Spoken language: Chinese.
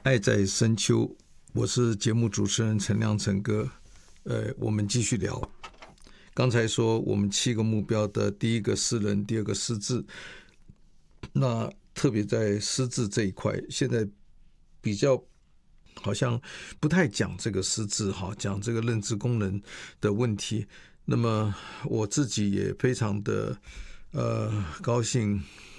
爱在深秋，我是节目主持人陈亮陈哥。我们继续聊。刚才说我们7个目标的第一个诗人，第二个失智。那特别在失智这一块，现在比较好像不太讲这个失智，讲这个认知功能的问题。那么我自己也非常的高兴